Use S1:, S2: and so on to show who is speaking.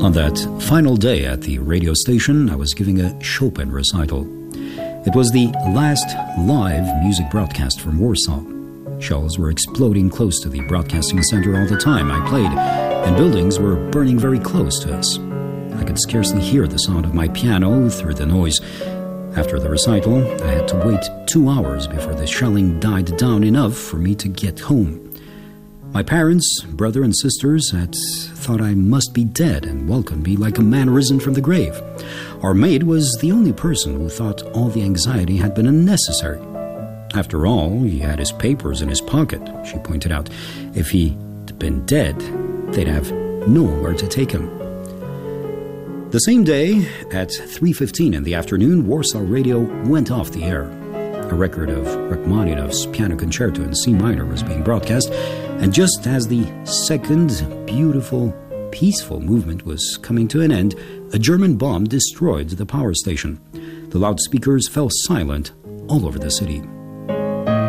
S1: On that final day at the radio station, I was giving a Chopin recital. It was the last live music broadcast from Warsaw. Shells were exploding close to the broadcasting center all the time I played, and buildings were burning very close to us. I could scarcely hear the sound of my piano through the noise. After the recital, I had to wait 2 hours before the shelling died down enough for me to get home. My parents, brother and sisters had thought I must be dead and welcomed me like a man risen from the grave. Our maid was the only person who thought all the anxiety had been unnecessary. After all, he had his papers in his pocket, she pointed out. If he'd been dead, they'd have nowhere to take him. The same day, at 3:15 in the afternoon, Warsaw Radio went off the air. A record of Rachmaninoff's Piano Concerto in C minor was being broadcast, and just as the second beautiful, peaceful movement was coming to an end, a German bomb destroyed the power station. The loudspeakers fell silent all over the city.